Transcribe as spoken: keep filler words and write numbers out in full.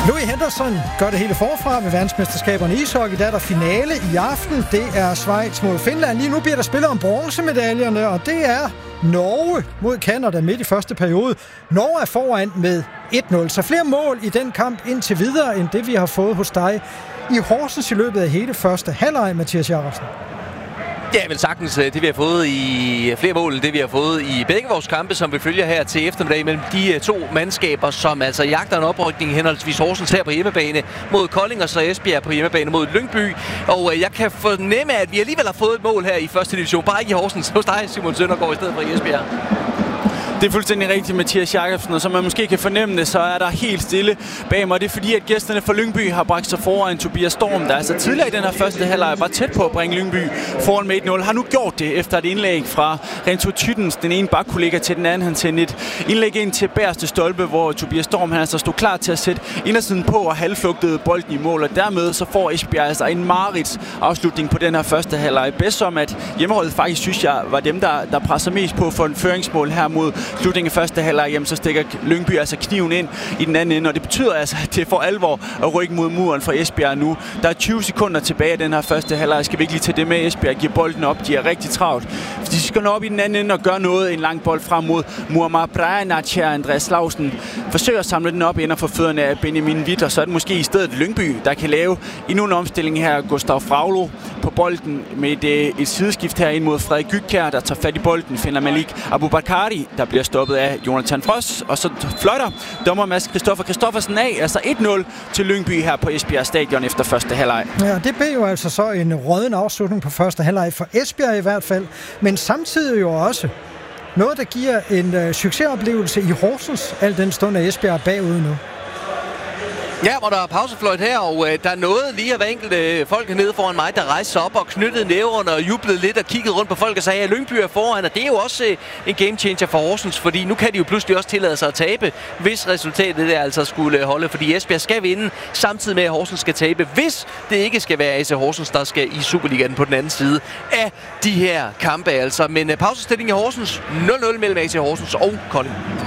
Louis Henderson gør det hele forfra ved verdensmesterskaberne i ishockey. Der er der finale i aften. Det er Schweiz mod Finland. Lige nu bliver der spillet om bronzemedaljerne, og det er Norge mod Canada midt i første periode. Norge er foran med et nul, så flere mål i den kamp indtil videre, end det vi har fået hos dig i Horsens i løbet af hele første halvleg, Mathias Jacobsen. Ja, vel sagtens det, vi har fået i flere mål, end det, vi har fået i begge vores kampe, som vi følger her til eftermiddag mellem de to mandskaber, som altså jagter en oprykning henholdsvis Horsens her på hjemmebane mod Kolding, og så Esbjerg på hjemmebane mod Lyngby. Og jeg kan fornemme, at vi alligevel har fået et mål her i første division, bare ikke i Horsens, hos dig, Simon Søndergaard, i stedet for i Esbjerg. Det er fuldstændig rigtigt, Mathias Jacobsen, og som man måske kan fornemme det, så er der helt stille bag mig. Det er fordi, at gæsterne fra Lyngby har bragt sig foran Tobias Storm, der altså tidligere i den her første halvleg var tæt på at bringe Lyngby foran med et nul. Har nu gjort det efter et indlæg fra Renzo Tyttens, den ene bakkollega til den anden. Han sendte et indlæg ind til bagerste stolpe, hvor Tobias Storm han altså stod klar til at sætte indersiden på og halvflugtede bolden i mål. Og dermed så får Esbjerg altså en marerids afslutning på den her første halvleg. Bedst som, at hjemmeholdet faktisk, synes jeg, var dem, der, der presser mest på for en føringsmål her mod slutningen af første halvleg, jamen så stikker Lyngby altså kniven ind i den anden ende, og det betyder altså, at det er for alvor at rykke mod muren fra Esbjerg nu. Der er tyve sekunder tilbage af den her første halvleg. Skal vi ikke lige tage det med? Esbjerg giver bolden op. De er rigtig travlt. De skal nå op i den anden ende og gøre noget. En lang bold frem mod Muammar Brajanac her. Andreas Lausen forsøger at samle den op, ender for fødderne af Benjamin Witt, og så er det måske i stedet Lyngby, der kan lave endnu en omstilling her. Gustav Fraglo på bolden med et, et sideskift her ind mod Frederik Gygkjær, der tager fat i bolden, finder Malik Abubakari, der bliver stoppet af Jonathan Frost, og så fløjter dommer Mads Christoffer Christoffersen af, altså et nul til Lyngby her på Esbjerg Stadion efter første halvleg. Ja, det blev jo altså så en rådden afslutning på første halvleg for Esbjerg i hvert fald, men samtidig jo også noget, der giver en uh, succesoplevelse i Horsens, al den stund af Esbjerg bagud nu. Ja, hvor der er pausefløjt her, og øh, der er noget lige af hver enkelt øh, folk hernede foran mig, der rejste sig op og knyttede næverne og jublede lidt og kiggede rundt på folk og sagde, at Lyngby er foran, og det er jo også øh, en game changer for Horsens, fordi nu kan de jo pludselig også tillade sig at tabe, hvis resultatet der altså skulle holde, fordi Esbjerg skal vinde, samtidig med at Horsens skal tabe, hvis det ikke skal være A C Horsens, der skal i Superligaen på den anden side af de her kampe altså. Men øh, pausestilling i Horsens, nul nul mellem A C Horsens og Kolding.